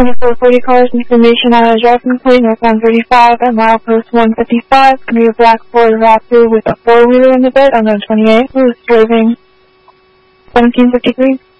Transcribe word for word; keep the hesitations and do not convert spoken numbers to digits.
twenty-four forty cars, information on a driving plate, northbound thirty-five at milepost one fifty-five, can be a black Ford Raptor with a four-wheeler in the bed, unknown twenty-eight, who is driving seventeen fifty-three.